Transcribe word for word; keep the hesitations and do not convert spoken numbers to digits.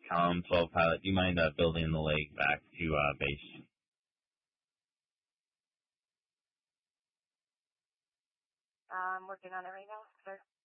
Column twelve pilot, do you mind uh, building the leg back to uh, base? I'm working on it right now, sir.